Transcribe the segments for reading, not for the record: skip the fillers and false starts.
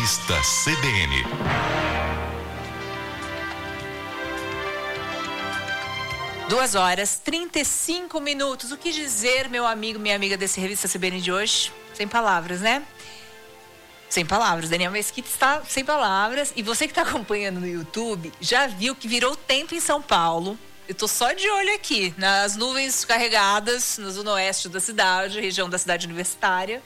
Revista CBN. Duas horas, 35 minutos. O que dizer, meu amigo, minha amiga desse Revista CBN de hoje? Sem palavras, né? Sem palavras. Daniel Mesquita está sem palavras. E você que está acompanhando no YouTube, já viu que virou tempo em São Paulo. Eu tô só de olho aqui, nas nuvens carregadas, na zona oeste da cidade, região da cidade universitária.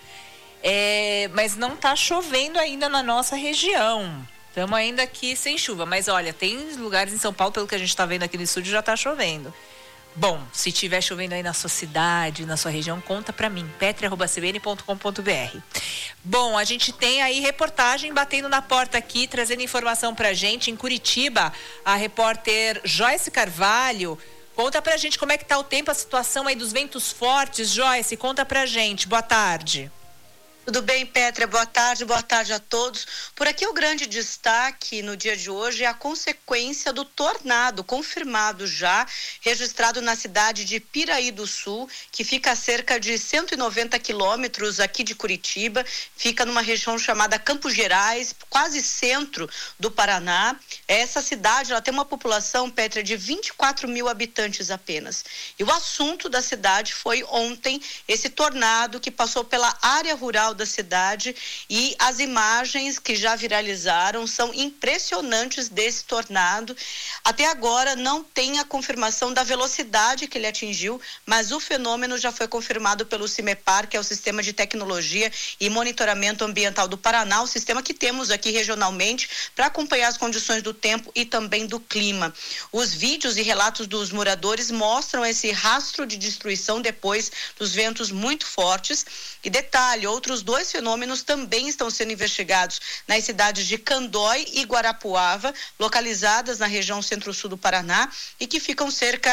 Mas não tá chovendo ainda na nossa região. Estamos ainda aqui sem chuva. Mas olha, tem lugares em São Paulo, pelo que a gente está vendo aqui no estúdio, já tá chovendo. Bom, se tiver chovendo aí na sua cidade, na sua região, conta pra mim, petri@cbn.com.br. Bom, a gente tem aí reportagem batendo na porta aqui, trazendo informação pra gente. Em Curitiba, a repórter Joyce Carvalho conta pra gente como é que tá o tempo, a situação aí dos ventos fortes. Joyce, conta pra gente. Boa tarde. Tudo bem, Petra? Boa tarde a todos. Por aqui o grande destaque no dia de hoje é a consequência do tornado, confirmado já, registrado na cidade de Piraí do Sul, que fica a cerca de 190 quilômetros aqui de Curitiba, fica numa região chamada Campos Gerais, quase centro do Paraná. Essa cidade, ela tem uma população, Petra, de 24 mil habitantes apenas. E o assunto da cidade foi ontem esse tornado que passou pela área rural da cidade, e as imagens que já viralizaram são impressionantes desse tornado. Até agora não tem a confirmação da velocidade que ele atingiu, mas o fenômeno já foi confirmado pelo CIMEPAR, que é o Sistema de Tecnologia e Monitoramento Ambiental do Paraná, o sistema que temos aqui regionalmente para acompanhar as condições do tempo e também do clima. Os vídeos e relatos dos moradores mostram esse rastro de destruição depois dos ventos muito fortes. E detalhe, outros dois fenômenos também estão sendo investigados nas cidades de Candói e Guarapuava, localizadas na região centro-sul do Paraná e que ficam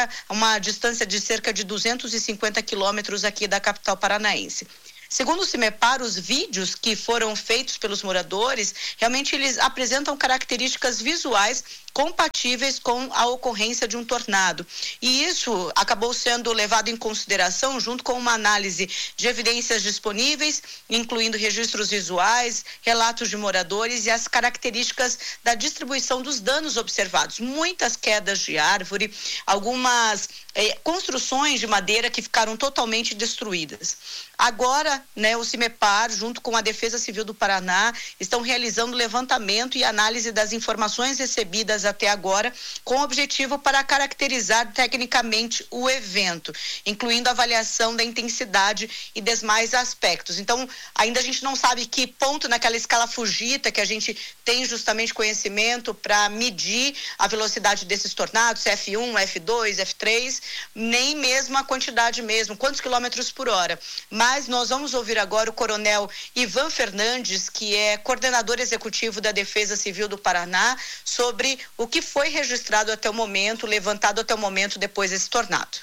uma distância de cerca de 250 quilômetros aqui da capital paranaense. Segundo o CIMEPAR, os vídeos que foram feitos pelos moradores, realmente eles apresentam características visuais compatíveis com a ocorrência de um tornado. E isso acabou sendo levado em consideração junto com uma análise de evidências disponíveis, incluindo registros visuais, relatos de moradores e as características da distribuição dos danos observados. Muitas quedas de árvore, algumas construções de madeira que ficaram totalmente destruídas. Agora, o CIMEPAR, junto com a Defesa Civil do Paraná, estão realizando levantamento e análise das informações recebidas até agora, com o objetivo para caracterizar tecnicamente o evento, incluindo a avaliação da intensidade e demais aspectos. Então, ainda a gente não sabe que ponto naquela escala Fujita que a gente tem justamente conhecimento para medir a velocidade desses tornados, se é F1, F2, F3, nem mesmo a quantidade mesmo, quantos quilômetros por hora. Mas nós vamos ouvir agora o coronel Ivan Fernandes, que é coordenador executivo da Defesa Civil do Paraná, sobre o que foi registrado até o momento, levantado até o momento depois desse tornado.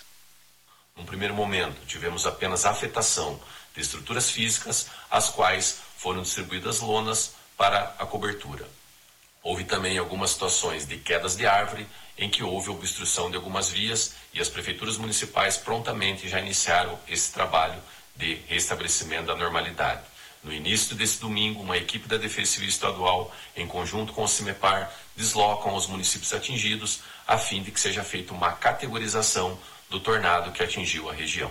Num primeiro momento, tivemos apenas a afetação de estruturas físicas, as quais foram distribuídas lonas para a cobertura. Houve também algumas situações de quedas de árvore, em que houve obstrução de algumas vias e as prefeituras municipais prontamente já iniciaram esse trabalho de restabelecimento da normalidade. No início desse domingo, uma equipe da Defesa Civil Estadual, em conjunto com o CIMEPAR, deslocam os municípios atingidos, a fim de que seja feita uma categorização do tornado que atingiu a região.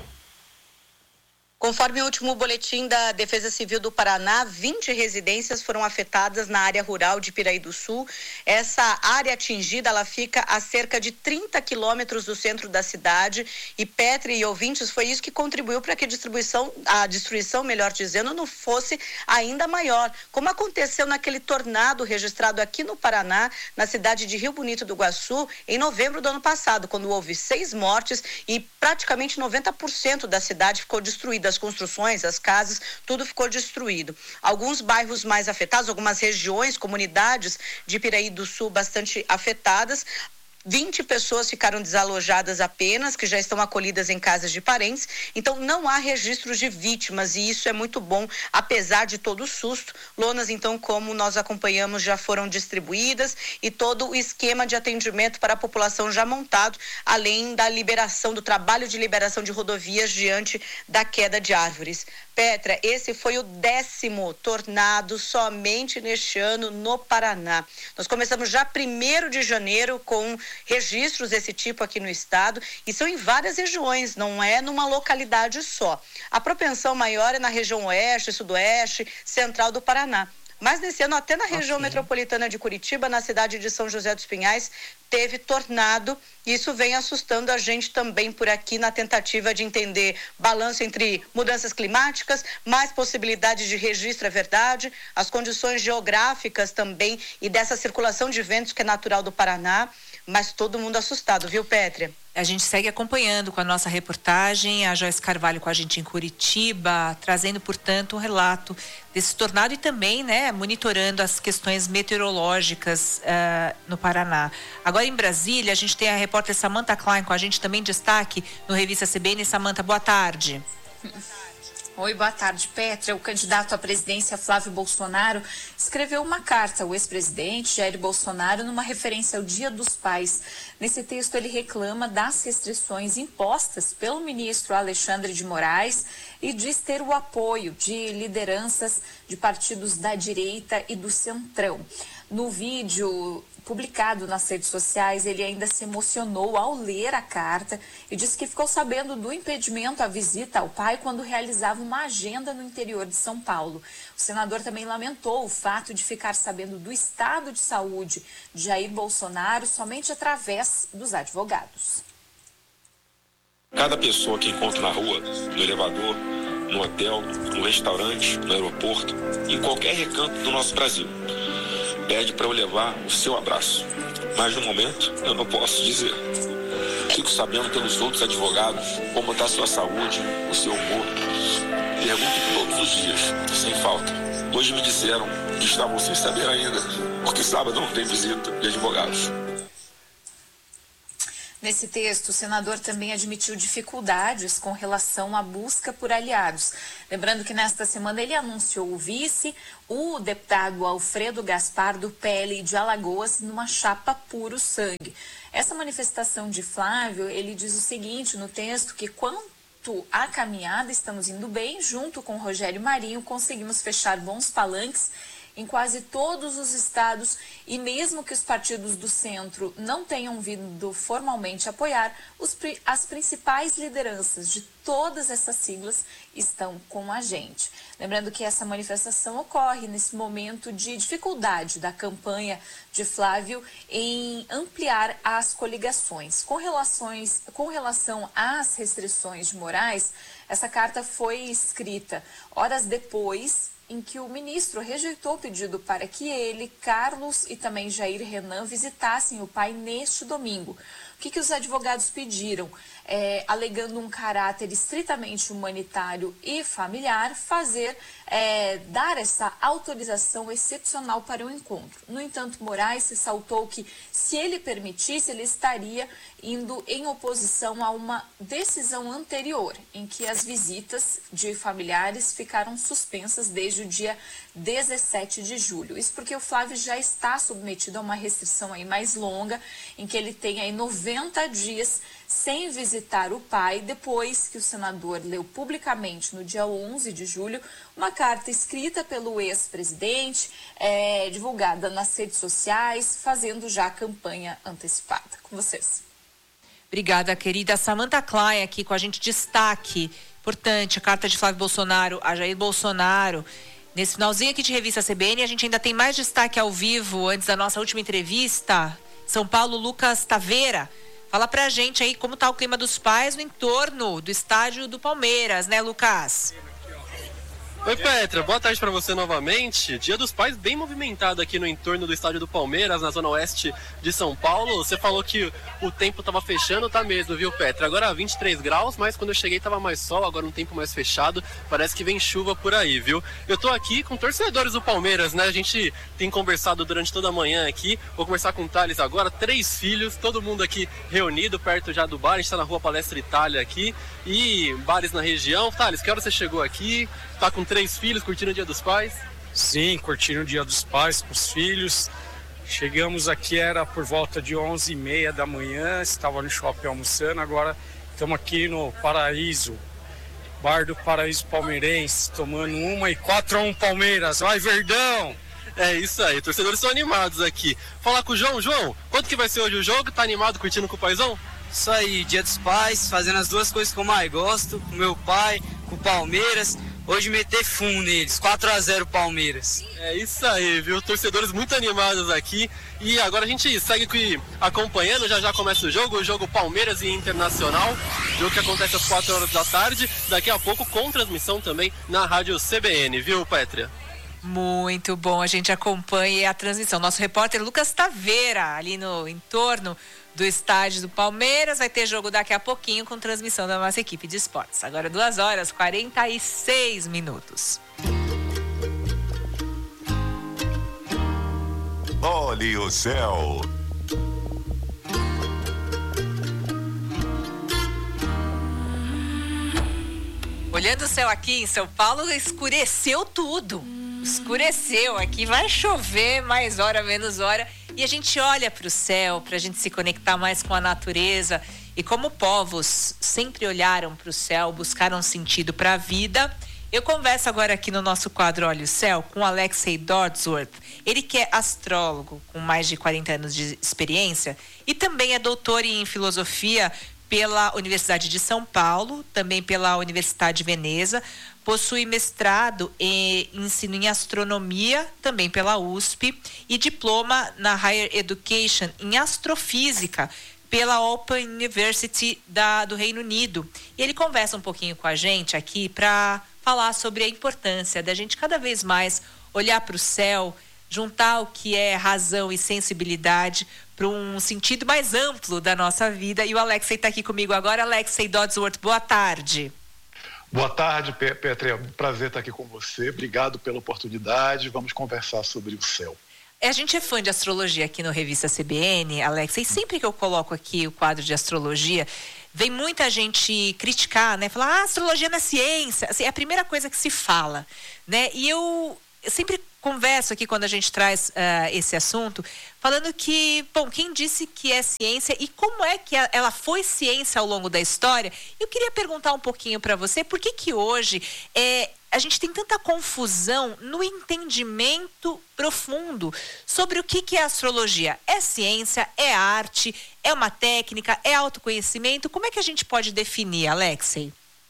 Conforme o último boletim da Defesa Civil do Paraná, 20 residências foram afetadas na área rural de Piraí do Sul. Essa área atingida, ela fica a cerca de 30 quilômetros do centro da cidade. E Petri e ouvintes, foi isso que contribuiu para que a destruição, melhor dizendo, não fosse ainda maior. Como aconteceu naquele tornado registrado aqui no Paraná, na cidade de Rio Bonito do Iguaçu, em novembro do ano passado, quando houve 6 mortes e praticamente 90% da cidade ficou destruída. As construções, as casas, tudo ficou destruído. Alguns bairros mais afetados, algumas regiões, comunidades de Piraí do Sul bastante afetadas. 20 pessoas ficaram desalojadas apenas, que já estão acolhidas em casas de parentes. Então, não há registros de vítimas e isso é muito bom, apesar de todo o susto. Lonas, então, como nós acompanhamos, já foram distribuídas e todo o esquema de atendimento para a população já montado, além da liberação, do trabalho de liberação de rodovias diante da queda de árvores. Petra, esse foi o 10º tornado somente neste ano no Paraná. Nós começamos já 1º de janeiro com registros desse tipo aqui no estado e são em várias regiões, não é numa localidade só. A propensão maior é na região oeste, sudoeste, central do Paraná. Mas nesse ano, até na região metropolitana de Curitiba, na cidade de São José dos Pinhais, teve tornado. Isso vem assustando a gente também por aqui na tentativa de entender balanço entre mudanças climáticas, mais possibilidades de registro, é verdade, as condições geográficas também e dessa circulação de ventos que é natural do Paraná, mas todo mundo assustado, viu, Pétria? A gente segue acompanhando com a nossa reportagem, a Joyce Carvalho com a gente em Curitiba, trazendo, portanto, um relato desse tornado e também, né, monitorando as questões meteorológicas no Paraná. Agora, em Brasília, a gente tem a repórter Samantha Klein com a gente também em destaque no Revista CBN. Samantha, boa tarde. Oi, boa tarde, Petra. O candidato à presidência Flávio Bolsonaro escreveu uma carta ao ex-presidente Jair Bolsonaro numa referência ao Dia dos Pais. Nesse texto, ele reclama das restrições impostas pelo ministro Alexandre de Moraes e diz ter o apoio de lideranças de partidos da direita e do centrão. No vídeo publicado nas redes sociais, ele ainda se emocionou ao ler a carta e disse que ficou sabendo do impedimento à visita ao pai quando realizava uma agenda no interior de São Paulo. O senador também lamentou o fato de ficar sabendo do estado de saúde de Jair Bolsonaro somente através dos advogados. Cada pessoa que encontro na rua, no elevador, no hotel, no restaurante, no aeroporto, em qualquer recanto do nosso Brasil, pede para eu levar o seu abraço. Mas no momento eu não posso dizer. Fico sabendo pelos outros advogados como está a sua saúde, o seu humor. Pergunto todos os dias, sem falta. Hoje me disseram que estavam sem saber ainda, porque sábado não tem visita de advogados. Nesse texto, o senador também admitiu dificuldades com relação à busca por aliados. Lembrando que nesta semana ele anunciou o vice, o deputado Alfredo Gaspar, do PL de Alagoas, numa chapa puro sangue. Essa manifestação de Flávio, ele diz o seguinte no texto, que quanto à caminhada estamos indo bem, junto com Rogério Marinho conseguimos fechar bons palanques em quase todos os estados e mesmo que os partidos do centro não tenham vindo formalmente apoiar, as principais lideranças de todas essas siglas estão com a gente. Lembrando que essa manifestação ocorre nesse momento de dificuldade da campanha de Flávio em ampliar as coligações. Com relação às restrições de Moraes, essa carta foi escrita horas depois em que o ministro rejeitou o pedido para que ele, Carlos e também Jair Renan visitassem o pai neste domingo. O que os advogados pediram? Alegando um caráter estritamente humanitário e familiar, dar essa autorização excepcional para o encontro. No entanto, Moraes ressaltou que, se ele permitisse, ele estaria indo em oposição a uma decisão anterior, em que as visitas de familiares ficaram suspensas desde o dia 17 de julho. Isso porque o Flávio já está submetido a uma restrição aí mais longa, em que ele tem aí 90 dias sem visitar o pai, depois que o senador leu publicamente, no dia 11 de julho, uma carta escrita pelo ex-presidente, divulgada nas redes sociais, fazendo já a campanha antecipada. Com vocês. Obrigada, querida. Samantha Klein aqui com a gente. Destaque importante, a carta de Flávio Bolsonaro a Jair Bolsonaro. Nesse finalzinho aqui de Revista CBN, a gente ainda tem mais destaque ao vivo antes da nossa última entrevista. São Paulo, Lucas Taveira. Fala pra gente aí como tá o clima dos pais no entorno do estádio do Palmeiras, né, Lucas? Oi, Petra, boa tarde para você novamente. Dia dos Pais bem movimentado aqui no entorno do estádio do Palmeiras, na zona oeste de São Paulo. Você falou que o tempo estava fechando, tá mesmo, viu, Petra? Agora 23 graus, mas quando eu cheguei tava mais sol, agora um tempo mais fechado. Parece que vem chuva por aí, viu? Eu tô aqui com torcedores do Palmeiras, né? A gente tem conversado durante toda a manhã aqui. Vou conversar com o Thales agora, 3 filhos, todo mundo aqui reunido perto já do bar. A gente tá na rua Palestra Itália aqui e bares na região. Thales, que hora você chegou aqui? Tá com 3 filhos, curtindo o Dia dos Pais? Sim, curtindo o Dia dos Pais com os filhos. Chegamos aqui, era por volta de 11h30 da manhã, estava no shopping almoçando, agora estamos aqui no Paraíso, bar do Paraíso Palmeirense, tomando uma e 4-1 Palmeiras, vai Verdão! É isso aí, torcedores estão animados aqui. Falar com o João. João, quanto que vai ser hoje o jogo? Tá animado, curtindo com o paizão? Isso aí, Dia dos Pais, fazendo as duas coisas que eu mais gosto, com meu pai, com o Palmeiras. Hoje meter fumo neles, 4-0 Palmeiras. É isso aí, viu? Torcedores muito animados aqui. E agora a gente segue aqui acompanhando, já começa o jogo Palmeiras e Internacional. Jogo que acontece às 4 horas da tarde. Daqui a pouco com transmissão também na rádio CBN, viu, Pétria? Muito bom, a gente acompanha a transmissão. Nosso repórter Lucas Taveira, ali no entorno do estádio do Palmeiras, vai ter jogo daqui a pouquinho com transmissão da nossa equipe de esportes. Agora 2h46. Olhe o céu. Olhando o céu aqui em São Paulo, escureceu tudo. Escureceu, aqui vai chover mais hora, menos hora. E a gente olha para o céu, para a gente se conectar mais com a natureza. E como povos sempre olharam para o céu, buscaram sentido para a vida. Eu converso agora aqui no nosso quadro Olha o Céu com o Alexei Dodsworth. Ele que é astrólogo com mais de 40 anos de experiência e também é doutor em filosofia pela Universidade de São Paulo, também pela Universidade de Veneza. Possui mestrado em ensino em astronomia, também pela USP, e diploma na Higher Education em astrofísica pela Open University do Reino Unido. E ele conversa um pouquinho com a gente aqui para falar sobre a importância da gente cada vez mais olhar para o céu, juntar o que é razão e sensibilidade para um sentido mais amplo da nossa vida. E o Alexei está aqui comigo agora. Alexei Dodsworth, boa tarde. Boa tarde, Petra. É um prazer estar aqui com você. Obrigado pela oportunidade. Vamos conversar sobre o céu. A gente é fã de astrologia aqui no Revista CBN, Alex, e sempre que eu coloco aqui o quadro de astrologia, vem muita gente criticar, né? Falar, astrologia não é ciência. Assim, é a primeira coisa que se fala, né? E eu sempre converso aqui quando a gente traz esse assunto, falando que, bom, quem disse que é ciência e como é que ela foi ciência ao longo da história? Eu queria perguntar um pouquinho para você, por que hoje a gente tem tanta confusão no entendimento profundo sobre o que é astrologia? É ciência? É arte? É uma técnica? É autoconhecimento? Como é que a gente pode definir, Alexei?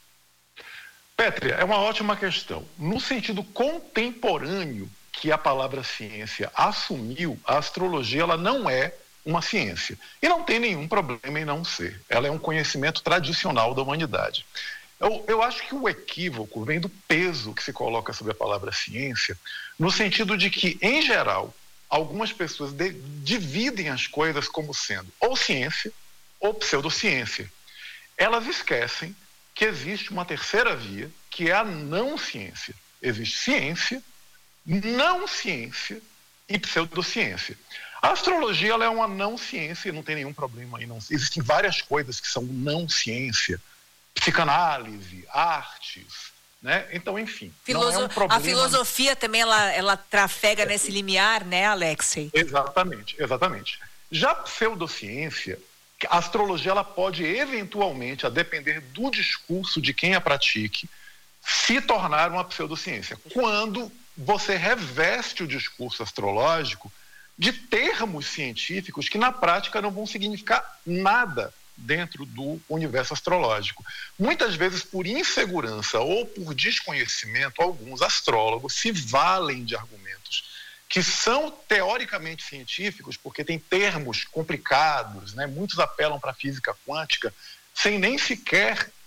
Pétria, é uma ótima questão. No sentido contemporâneo que a palavra ciência assumiu, a astrologia ela não é uma ciência. E não tem nenhum problema em não ser. Ela é um conhecimento tradicional da humanidade. Eu acho que o equívoco vem do peso que se coloca sobre a palavra ciência, no sentido de que, em geral, algumas pessoas dividem as coisas como sendo ou ciência ou pseudociência. Elas esquecem que existe uma terceira via, que é a não ciência. Existe ciência, não ciência e pseudociência. A astrologia ela é uma não ciência, não tem nenhum problema aí. Existem várias coisas que são não ciência. Psicanálise, artes, né? Então, enfim, não é um problema. A filosofia também, ela trafega nesse limiar, né, Alexei? Exatamente. Já a pseudociência, a astrologia ela pode eventualmente, a depender do discurso de quem a pratique, se tornar uma pseudociência. Quando você reveste o discurso astrológico de termos científicos que na prática não vão significar nada dentro do universo astrológico. Muitas vezes, por insegurança ou por desconhecimento, alguns astrólogos se valem de argumentos que são teoricamente científicos, porque tem termos complicados, né? Muitos apelam para a física quântica, sem nem sequer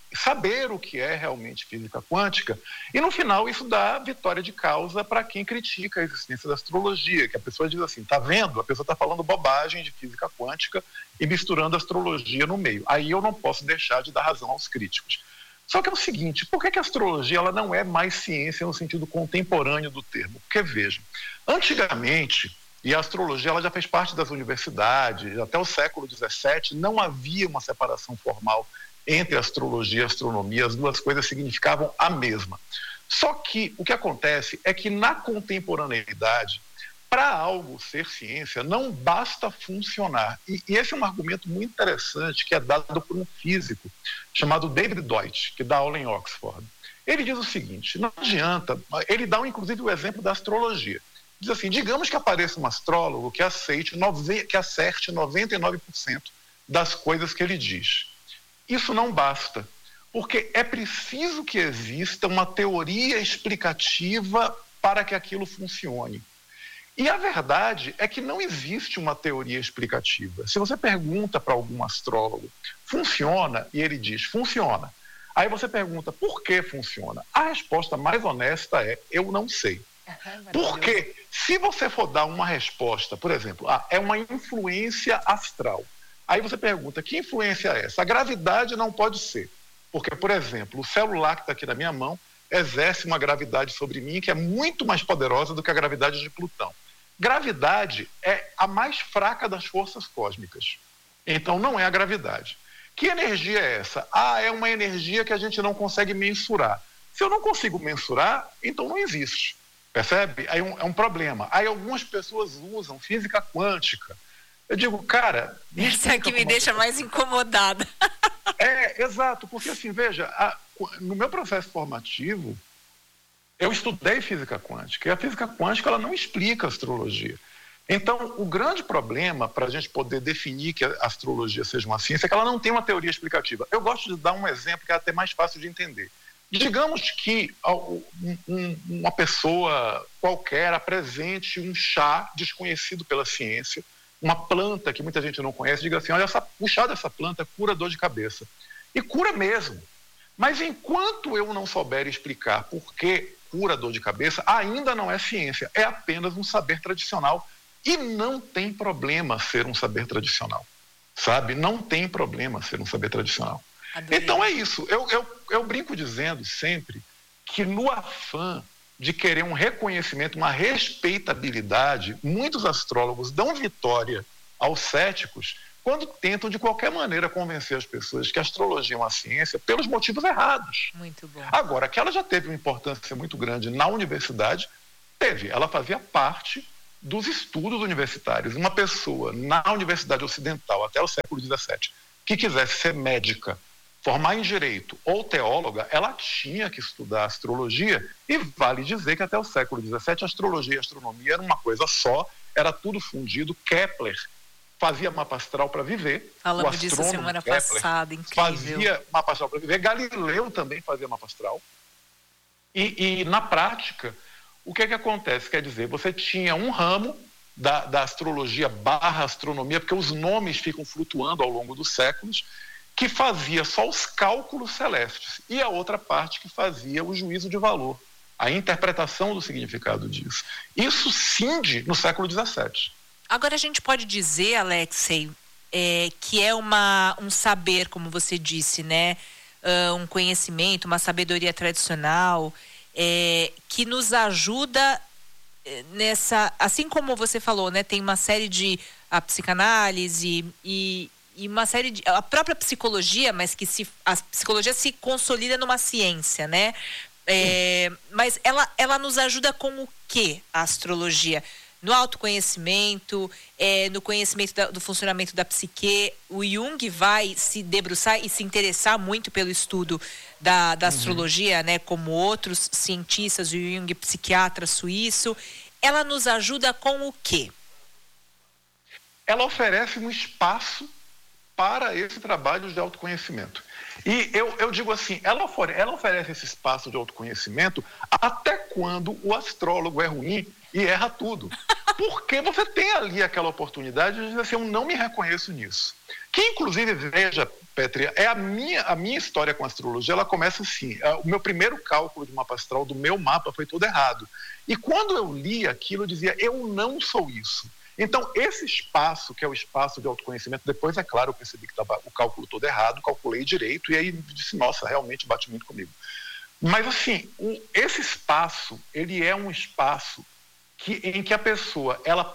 saber o que é realmente física quântica, e no final isso dá vitória de causa para quem critica a existência da astrologia, que a pessoa diz assim, tá vendo? A pessoa está falando bobagem de física quântica e misturando a astrologia no meio. Aí eu não posso deixar de dar razão aos críticos. Só que é o seguinte, por que a astrologia ela não é mais ciência no sentido contemporâneo do termo? Porque, veja, antigamente, e a astrologia ela já fez parte das universidades, até o século XVII não havia uma separação formal entre astrologia e astronomia, as duas coisas significavam a mesma. Só que o que acontece é que na contemporaneidade, para algo ser ciência, não basta funcionar. E esse é um argumento muito interessante que é dado por um físico chamado David Deutsch, que dá aula em Oxford. Ele diz o seguinte, não adianta, ele dá inclusive o exemplo da astrologia. Diz assim, digamos que apareça um astrólogo que acerte 99% das coisas que ele diz. Isso não basta, porque é preciso que exista uma teoria explicativa para que aquilo funcione. E a verdade é que não existe uma teoria explicativa. Se você pergunta para algum astrólogo, funciona? E ele diz, funciona. Aí você pergunta, por que funciona? A resposta mais honesta é, eu não sei. Porque se você for dar uma resposta, por exemplo, é uma influência astral. Aí você pergunta, que influência é essa? A gravidade não pode ser. Porque, por exemplo, o celular que está aqui na minha mão exerce uma gravidade sobre mim que é muito mais poderosa do que a gravidade de Plutão. Gravidade é a mais fraca das forças cósmicas. Então, não é a gravidade. Que energia é essa? É uma energia que a gente não consegue mensurar. Se eu não consigo mensurar, então não existe. Percebe? Aí é um problema. Aí algumas pessoas usam física quântica. Eu digo, cara... Isso é que me deixa mais incomodada. Exato, porque assim, veja, no meu processo formativo, eu estudei física quântica, e a física quântica ela não explica a astrologia. Então, o grande problema para a gente poder definir que a astrologia seja uma ciência é que ela não tem uma teoria explicativa. Eu gosto de dar um exemplo que é até mais fácil de entender. Digamos que uma pessoa qualquer apresente um chá desconhecido pela ciência, uma planta que muita gente não conhece, diga assim, olha, o chá dessa planta cura dor de cabeça. E cura mesmo. Mas enquanto eu não souber explicar por que cura dor de cabeça, ainda não é ciência, é apenas um saber tradicional. E não tem problema ser um saber tradicional, sabe? Não tem problema ser um saber tradicional. Adorei. Então é isso. Eu brinco dizendo sempre que no afã de querer um reconhecimento, uma respeitabilidade, muitos astrólogos dão vitória aos céticos quando tentam de qualquer maneira convencer as pessoas que a astrologia é uma ciência pelos motivos errados. Muito bom. Agora, que ela já teve uma importância muito grande na universidade, teve. Ela fazia parte dos estudos universitários. Uma pessoa na Universidade Ocidental até o século XVII que quisesse ser médica, formar em direito ou teóloga, ela tinha que estudar astrologia, e vale dizer que até o século XVII a astrologia e a astronomia eram uma coisa só, era tudo fundido. Kepler fazia mapa astral para viver. Falamos disso semana passada, incrível. Fazia mapa astral para viver. Galileu também fazia mapa astral. E na prática, o que acontece? Quer dizer, você tinha um ramo da astrologia / astronomia, porque os nomes ficam flutuando ao longo dos séculos, que fazia só os cálculos celestes, e a outra parte que fazia o juízo de valor, a interpretação do significado disso. Isso cinge no século XVII. Agora a gente pode dizer, Alexei, que é um saber, como você disse, né? Um conhecimento, uma sabedoria tradicional, que nos ajuda nessa... Assim como você falou, né? Tem uma série de... A psicanálise e uma série de... A própria psicologia, mas que a psicologia se consolida numa ciência, né? Mas ela nos ajuda com o quê, a astrologia? No autoconhecimento, no conhecimento do funcionamento da psique. O Jung vai se debruçar e se interessar muito pelo estudo da astrologia, né? Como outros cientistas, o Jung, psiquiatra suíço. Ela nos ajuda com o quê? Ela oferece um espaço para esse trabalho de autoconhecimento. E eu digo assim, ela oferece esse espaço de autoconhecimento até quando o astrólogo é ruim e erra tudo. Porque você tem ali aquela oportunidade de dizer assim, eu não me reconheço nisso. Que, inclusive, veja, Pétria, a minha história com a astrologia, ela começa assim. O meu primeiro cálculo de mapa astral do meu mapa foi todo errado. E quando eu li aquilo, eu dizia, eu não sou isso. Então, esse espaço, que é o espaço de autoconhecimento, depois, é claro, eu percebi que estava o cálculo todo errado, calculei direito, e aí disse, nossa, realmente bate muito comigo. Mas, assim, esse espaço, ele é um espaço em que a pessoa, ela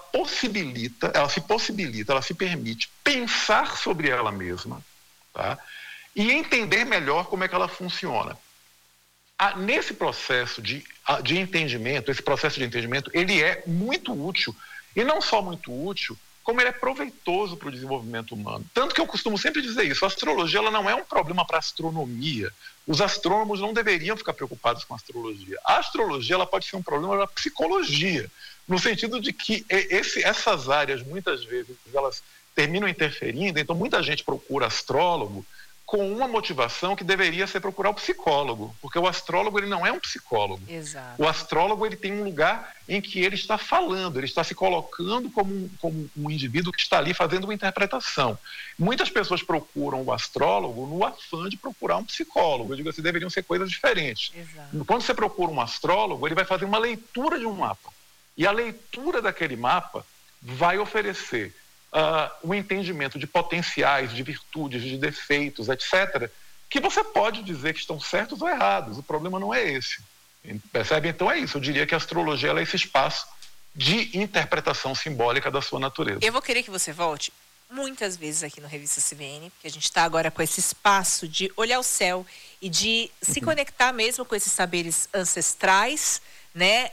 se permite pensar sobre ela mesma, tá? E entender melhor como é que ela funciona. Nesse processo de entendimento, ele é muito útil, e não só muito útil, como ele é proveitoso para o desenvolvimento humano. Tanto que eu costumo sempre dizer isso, a astrologia ela não é um problema para a astronomia. Os astrônomos não deveriam ficar preocupados com a astrologia. A astrologia ela pode ser um problema para a psicologia, no sentido de que essas áreas, muitas vezes, elas terminam interferindo, então muita gente procura astrólogo com uma motivação que deveria ser procurar o psicólogo, porque o astrólogo ele não é um psicólogo. Exato. O astrólogo ele tem um lugar em que ele está falando, ele está se colocando como um indivíduo que está ali fazendo uma interpretação. Muitas pessoas procuram o astrólogo no afã de procurar um psicólogo. Eu digo assim, deveriam ser coisas diferentes. Exato. Quando você procura um astrólogo, ele vai fazer uma leitura de um mapa. E a leitura daquele mapa vai oferecer um entendimento de potenciais, de virtudes, de defeitos, etc., que você pode dizer que estão certos ou errados. O problema não é esse. Percebe? Então é isso. Eu diria que a astrologia ela é esse espaço de interpretação simbólica da sua natureza. Eu vou querer que você volte muitas vezes aqui no Revista CBN, porque a gente está agora com esse espaço de olhar o céu e de se conectar mesmo com esses saberes ancestrais, né?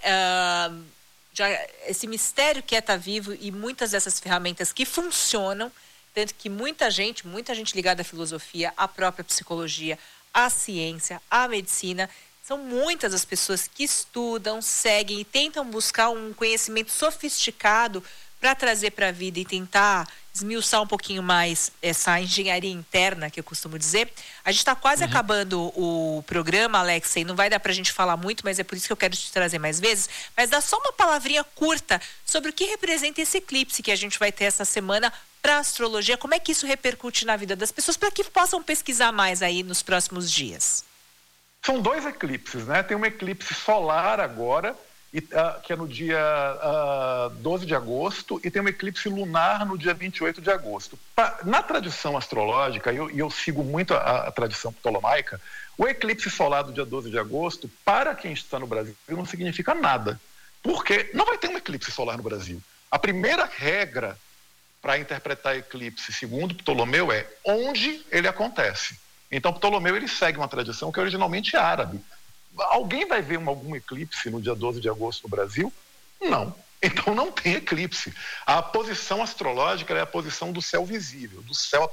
Esse mistério que é estar vivo e muitas dessas ferramentas que funcionam, tanto que muita gente ligada à filosofia, à própria psicologia, à ciência, à medicina, são muitas as pessoas que estudam, seguem e tentam buscar um conhecimento sofisticado para trazer para a vida e tentar esmiuçar um pouquinho mais essa engenharia interna, que eu costumo dizer. A gente está quase acabando o programa, Alex, e não vai dar para a gente falar muito, mas é por isso que eu quero te trazer mais vezes. Mas dá só uma palavrinha curta sobre o que representa esse eclipse que a gente vai ter essa semana para a astrologia. Como é que isso repercute na vida das pessoas, para que possam pesquisar mais aí nos próximos dias? São 2 eclipses, né? Tem um eclipse solar agora, que é no dia 12 de agosto, e tem um eclipse lunar no dia 28 de agosto. Na tradição astrológica, e eu sigo muito a tradição ptolomaica, o eclipse solar do dia 12 de agosto, para quem está no Brasil, não significa nada. Porque não vai ter um eclipse solar no Brasil. A primeira regra para interpretar eclipse, segundo Ptolomeu, é onde ele acontece. Então, Ptolomeu ele segue uma tradição que é originalmente árabe. Alguém vai ver algum eclipse no dia 12 de agosto no Brasil? Não. Então não tem eclipse. A posição astrológica é a posição do céu visível, do céu